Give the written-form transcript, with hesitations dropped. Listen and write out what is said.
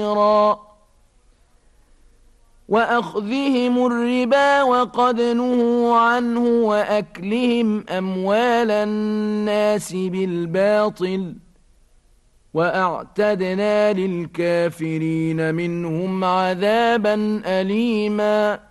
وأخذهم الربا وقد نهوا عنه وأكلهم أموال الناس بالباطل وأعتدنا للكافرين منهم عذابا أليما